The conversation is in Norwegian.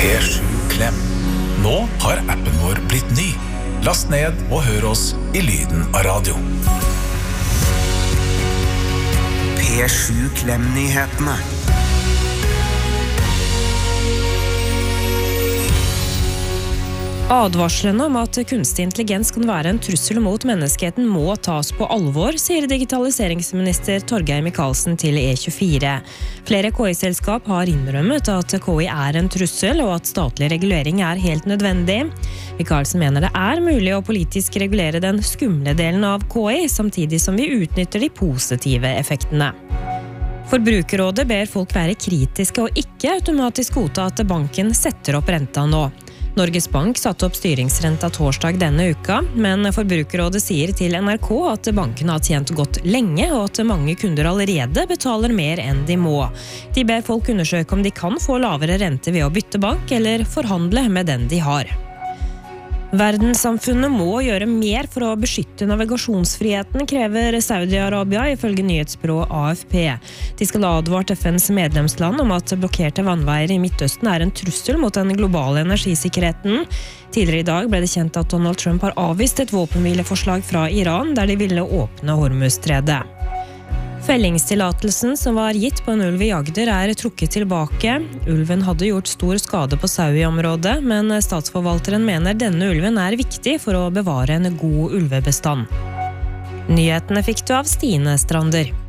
P7 Klem. Nå har appen vår blitt ny. Last ned og hør oss i lyden av radio. P7 Klem-nyhetene. Advarslene om at kunstig intelligens kan være en trussel mot menneskeheten må tas på alvor, sier digitaliseringsminister Torgeir Micaelsen til E24. Flere KI-selskap har innrømmet at KI er en trussel, og at statlig regulering er helt nødvendig. Micaelsen mener det er mulig å politisk regulere den skumle delen av KI, samtidig som vi utnytter de positive effektene. Forbrukerrådet ber folk være kritiske og ikke automatisk godta at banken setter opp renta nå. Norges Bank satte opp styringsrenta torsdag denne uka, men Forbrukerrådet sier til NRK at bankene har tjent godt lenge, og at mange kunder allerede betaler mer enn de må. De ber folk undersøke om de kan få lavere rente ved å bytte bank, eller forhandle med den de har. Verdenssamfunnet må gjøre mer for å beskytte navigasjonsfriheten, krever Saudi-Arabia, ifølge nyhetsbyrået AFP. De skal ha advart FNs medlemsland om at blokkerte vannveier i Midtøsten er en trussel mot den globale energisikkerheten. Tidligere i dag ble det kjent at Donald Trump har avvist et våpenhvileforslag fra Iran, der de ville åpne Hormuzstredet. Fellingstillatelsen som var gitt på en ulv i Agder er trukket tilbake. Ulven hadde gjort stor skade på sau i området, men statsforvalteren mener denne ulven er viktig for å bevare en god ulvebestand. Nyhetene fikk du av Stine Strander.